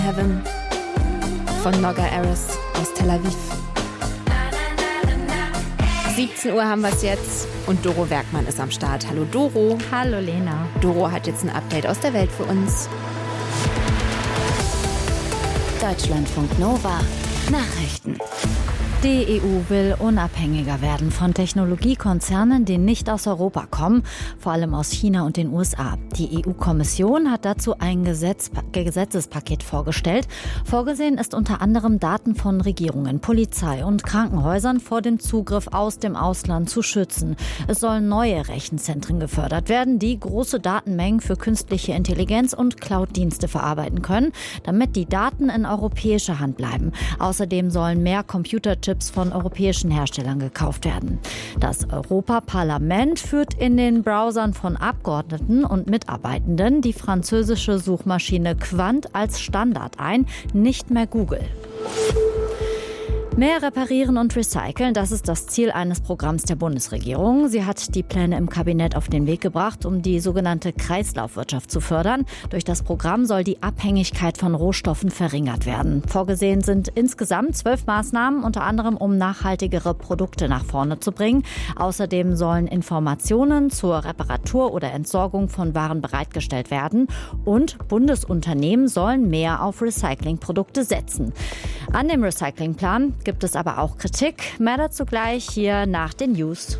Heaven von Noga Aris aus Tel Aviv. 17 Uhr haben wir es jetzt und Doro Werkmann ist am Start. Hallo Doro. Hallo Lena. Doro hat jetzt ein Update aus der Welt für uns. Deutschlandfunk Nova Nachrichten. Die EU will unabhängiger werden von Technologiekonzernen, die nicht aus Europa kommen, vor allem aus China und den USA. Die EU-Kommission hat dazu ein Gesetzespaket vorgestellt. Vorgesehen ist unter anderem Daten von Regierungen, Polizei und Krankenhäusern vor dem Zugriff aus dem Ausland zu schützen. Es sollen neue Rechenzentren gefördert werden, die große Datenmengen für künstliche Intelligenz und Cloud-Dienste verarbeiten können, damit die Daten in europäischer Hand bleiben. Außerdem sollen mehr Computerchips von europäischen Herstellern gekauft werden. Das Europaparlament führt in den Browsern von Abgeordneten und Mitarbeitenden die französische Suchmaschine Qwant als Standard ein, nicht mehr Google. Mehr reparieren und recyceln, das ist das Ziel eines Programms der Bundesregierung. Sie hat die Pläne im Kabinett auf den Weg gebracht, um die sogenannte Kreislaufwirtschaft zu fördern. Durch das Programm soll die Abhängigkeit von Rohstoffen verringert werden. Vorgesehen sind insgesamt 12 Maßnahmen, unter anderem um nachhaltigere Produkte nach vorne zu bringen. Außerdem sollen Informationen zur Reparatur oder Entsorgung von Waren bereitgestellt werden. Und Bundesunternehmen sollen mehr auf Recyclingprodukte setzen. An dem Recyclingplan gibt es aber auch Kritik. Mehr dazu gleich hier nach den News.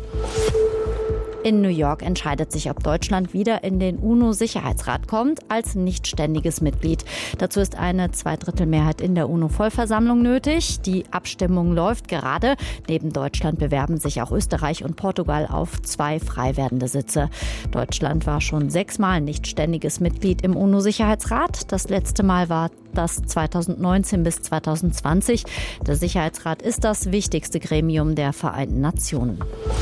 In New York entscheidet sich, ob Deutschland wieder in den UNO-Sicherheitsrat kommt als nichtständiges Mitglied. Dazu ist eine 2/3 in der UNO-Vollversammlung nötig. Die Abstimmung läuft gerade. Neben Deutschland bewerben sich auch Österreich und Portugal auf 2 frei werdende Sitze. Deutschland war schon 6-mal nichtständiges Mitglied im UNO-Sicherheitsrat. Das letzte Mal war das 2019 bis 2020. Der Sicherheitsrat ist das wichtigste Gremium der Vereinten Nationen.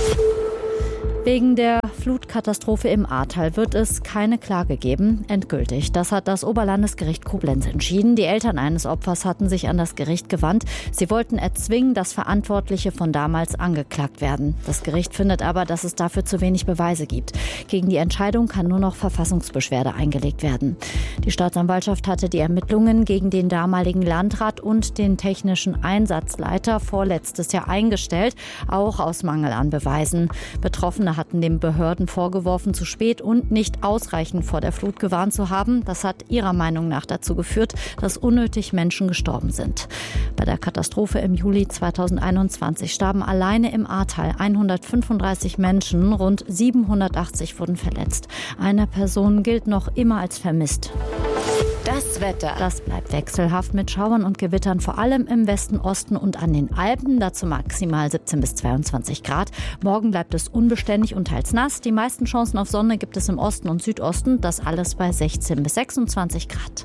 Wegen der Flutkatastrophe im Ahrtal wird es keine Klage geben, endgültig. Das hat das Oberlandesgericht Koblenz entschieden. Die Eltern eines Opfers hatten sich an das Gericht gewandt. Sie wollten erzwingen, dass Verantwortliche von damals angeklagt werden. Das Gericht findet aber, dass es dafür zu wenig Beweise gibt. Gegen die Entscheidung kann nur noch Verfassungsbeschwerde eingelegt werden. Die Staatsanwaltschaft hatte die Ermittlungen gegen den damaligen Landrat und den technischen Einsatzleiter vorletztes Jahr eingestellt, auch aus Mangel an Beweisen. Betroffene hatten den Behörden vorgeworfen, zu spät und nicht ausreichend vor der Flut gewarnt zu haben. Das hat ihrer Meinung nach dazu geführt, dass unnötig Menschen gestorben sind. Bei der Katastrophe im Juli 2021 starben alleine im Ahrtal 135 Menschen, rund 780 wurden verletzt. Eine Person gilt noch immer als vermisst. Das Wetter. Das bleibt wechselhaft mit Schauern und Gewittern, vor allem im Westen, Osten und an den Alpen. Dazu maximal 17 bis 22 Grad. Morgen bleibt es unbeständig und teils nass. Die meisten Chancen auf Sonne gibt es im Osten und Südosten. Das alles bei 16 bis 26 Grad.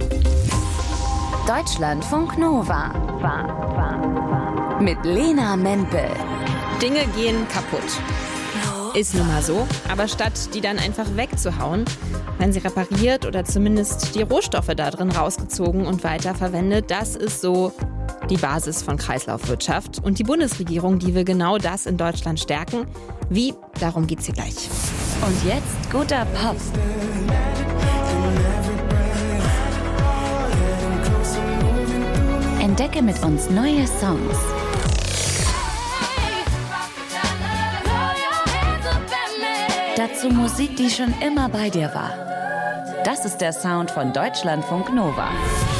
Deutschlandfunk Nova. Mit Lena Mempel. Dinge gehen kaputt. Ist nun mal so, aber statt die dann einfach wegzuhauen, werden sie repariert oder zumindest die Rohstoffe da drin rausgezogen und weiterverwendet. Das ist so die Basis von Kreislaufwirtschaft. Und die Bundesregierung, die will genau das in Deutschland stärken. Wie? Darum geht's hier gleich. Und jetzt guter Pop. Entdecke mit uns neue Songs. Dazu Musik, die schon immer bei dir war. Das ist der Sound von Deutschlandfunk Nova.